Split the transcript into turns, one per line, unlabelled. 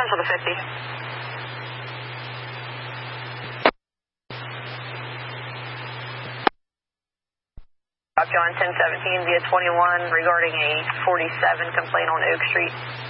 cancel the 50. Copy on 1017 via 21 regarding a 47 complaint on Oak Street.